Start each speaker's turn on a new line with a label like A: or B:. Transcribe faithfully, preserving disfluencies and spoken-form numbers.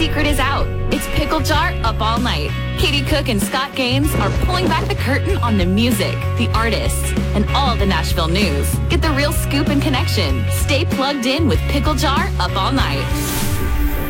A: secret is out. It's Pickle Jar Up All Night. Katie Cook and Scott Gaines are pulling back the curtain on the music, the artists, and all the Nashville news. Get the real scoop and connection. Stay plugged in with Pickle Jar Up All Night.